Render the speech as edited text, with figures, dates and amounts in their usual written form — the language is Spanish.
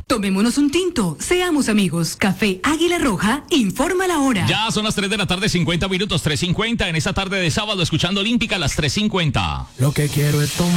Tomémonos un tinto, seamos amigos. Café Águila Roja, informa la hora. Ya son las 3 de la tarde, 50 minutos, 3:50 en esta tarde de sábado, escuchando Olímpica a las 3:50. Lo que quiero es tomar.